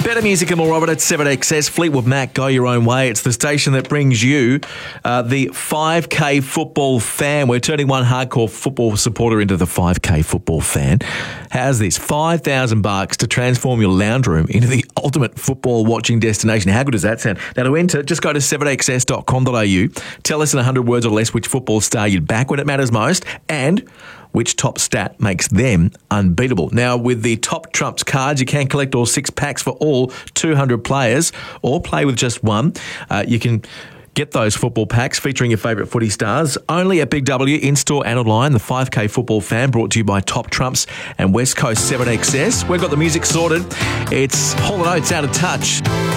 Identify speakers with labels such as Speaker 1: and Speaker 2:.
Speaker 1: Better music and more of it at 7XS. Fleetwood Mac, Go Your Own Way. It's the station that brings you the 5K football fan. We're turning one hardcore football supporter into the 5K football fan. How's this? $5,000 to transform your lounge room into the ultimate football watching destination. How good does that sound? Now, to enter, just go to 7xs.com.au. Tell us in 100 words or less which football star you'd back when it matters most and which top stat makes them unbeatable. Now, with the Top Trumps cards, you can collect all 6 packs for all 200 players or play with just one. You can get those football packs featuring your favourite footy stars only at Big W, in-store and online. The 5K Football Fan brought to you by Top Trumps and West Coast 7XS. We've got the music sorted. It's Hall & Oates, Out of Touch.